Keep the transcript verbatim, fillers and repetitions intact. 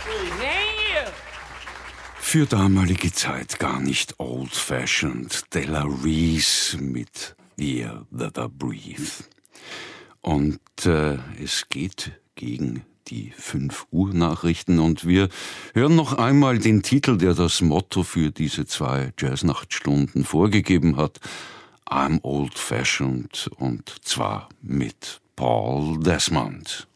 Für damalige Zeit gar nicht old-fashioned. Della Reese mit The Air That I Breathe. Und äh, es geht gegen die fünf Uhr Nachrichten und wir hören noch einmal den Titel, der das Motto für diese zwei Jazznachtstunden vorgegeben hat. I'm old-fashioned, und zwar mit Paul Desmond.